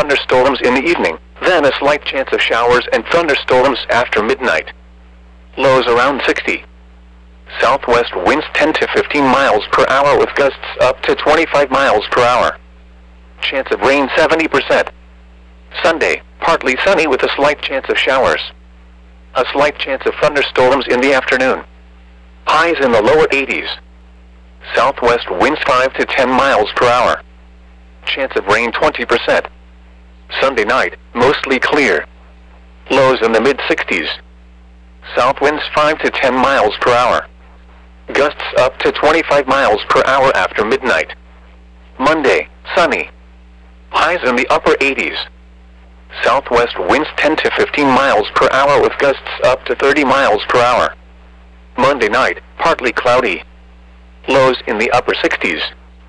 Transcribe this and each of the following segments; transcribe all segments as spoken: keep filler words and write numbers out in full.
thunderstorms in the evening, then a slight chance of showers and thunderstorms after midnight. Lows around sixty. Southwest winds ten to fifteen miles per hour with gusts up to twenty-five miles per hour. Chance of rain seventy percent. Sunday, partly sunny with a slight chance of showers. A slight chance of thunderstorms in the afternoon. Highs in the lower eighties. Southwest winds five to ten miles per hour. Chance of rain twenty percent. Sunday night, mostly clear. Lows in the mid sixties. South winds five to ten miles per hour. Gusts up to twenty-five miles per hour after midnight. Monday, sunny. Highs in the upper eighties. Southwest winds ten to fifteen miles per hour with gusts up to thirty miles per hour. Monday night, partly cloudy. Lows in the upper sixties.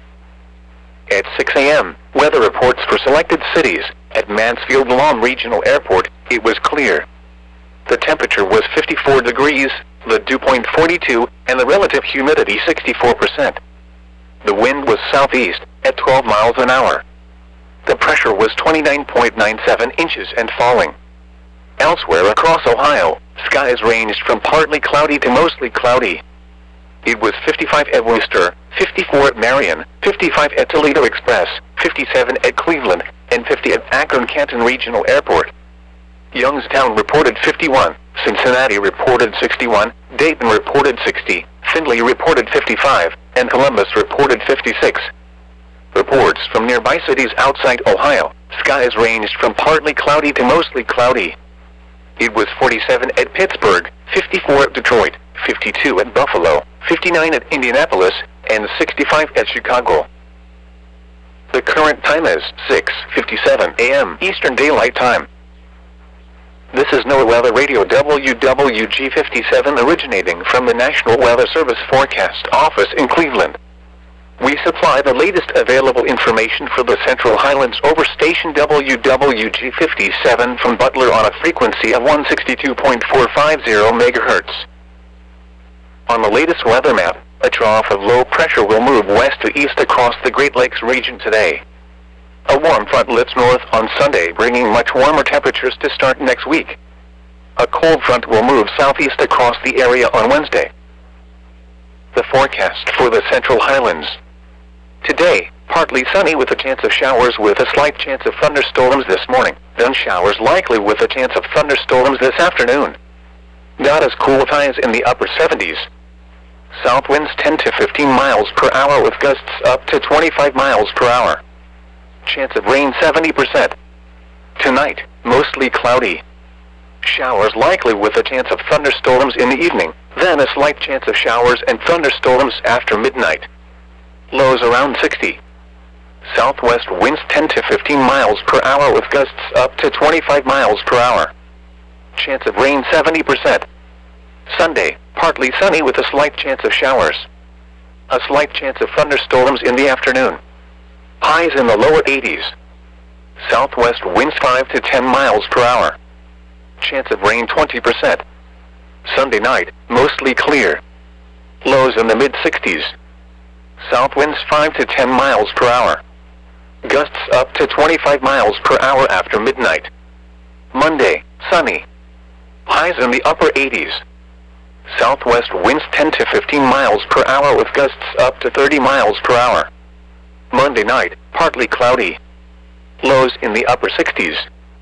At six a m, weather reports for selected cities. At Mansfield Lawn Regional Airport, it was clear. The temperature was fifty-four degrees, the dew point forty-two, and the relative humidity sixty-four percent. The wind was southeast, at twelve miles an hour. The pressure was twenty-nine point nine seven inches and falling. Elsewhere across Ohio, skies ranged from partly cloudy to mostly cloudy. It was fifty-five at Worcester, fifty-four at Marion, fifty-five at Toledo Express, fifty-seven at Cleveland, and fifty at Akron-Canton Regional Airport. Youngstown reported fifty-one, Cincinnati reported sixty-one, Dayton reported sixty, Findlay reported fifty-five, and Columbus reported fifty-six. Reports from nearby cities outside Ohio, skies ranged from partly cloudy to mostly cloudy. It was forty-seven at Pittsburgh, fifty-four at Detroit, fifty-two at Buffalo, fifty-nine at Indianapolis, and sixty-five at Chicago. The current time is six fifty-seven a m Eastern Daylight Time. This is NOAA Weather Radio W W G fifty-seven originating from the National Weather Service Forecast Office in Cleveland. We supply the latest available information for the Central Highlands over station W W G fifty-seven from Butler on a frequency of one sixty-two point four five zero megahertz. On the latest weather map, a trough of low pressure will move west to east across the Great Lakes region today. A warm front lifts north on Sunday, bringing much warmer temperatures to start next week. A cold front will move southeast across the area on Wednesday. The forecast for the Central Highlands. Today, partly sunny with a chance of showers with a slight chance of thunderstorms this morning, then showers likely with a chance of thunderstorms this afternoon. Not as cool with highs in the upper seventies. South winds ten to fifteen miles per hour with gusts up to twenty-five miles per hour. Chance of rain seventy percent. Tonight, mostly cloudy. Showers likely with a chance of thunderstorms in the evening, then a slight chance of showers and thunderstorms after midnight. Lows around sixty. Southwest winds ten to fifteen miles per hour with gusts up to twenty-five miles per hour. Chance of rain seventy percent. Sunday, partly sunny with a slight chance of showers. A slight chance of thunderstorms in the afternoon. Highs in the lower eighties. Southwest winds five to ten miles per hour. Chance of rain twenty percent. Sunday night, mostly clear. Lows in the mid sixties. South winds five to ten miles per hour. Gusts up to twenty-five miles per hour after midnight. Monday, sunny. Highs in the upper eighties. Southwest winds ten to fifteen miles per hour with gusts up to thirty miles per hour. Monday night, partly cloudy. Lows in the upper sixties.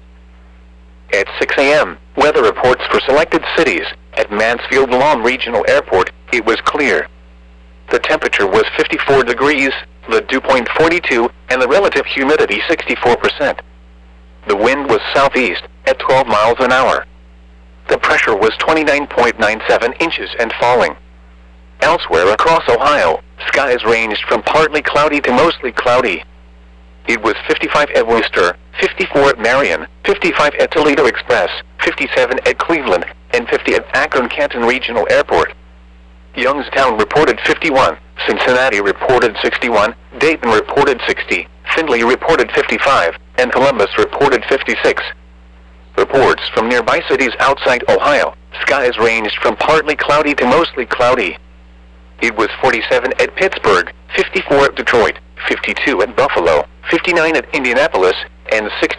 At six a m, weather reports for selected cities. At Mansfield Lawn Regional Airport, it was clear. The temperature was fifty-four degrees, the dew point forty-two, and the relative humidity sixty-four percent. The wind was southeast, at twelve miles an hour. The pressure was twenty-nine point nine seven inches and falling. Elsewhere across Ohio, skies ranged from partly cloudy to mostly cloudy. It was fifty-five at Worcester, fifty-four at Marion, fifty-five at Toledo Express, fifty-seven at Cleveland, and fifty at Akron-Canton Regional Airport. Youngstown reported fifty-one, Cincinnati reported sixty-one, Dayton reported sixty, Findlay reported fifty-five, and Columbus reported fifty-six. Reports from nearby cities outside Ohio, skies ranged from partly cloudy to mostly cloudy. It was forty-seven at Pittsburgh, fifty-four at Detroit, fifty-two at Buffalo, fifty-nine at Indianapolis, and sixty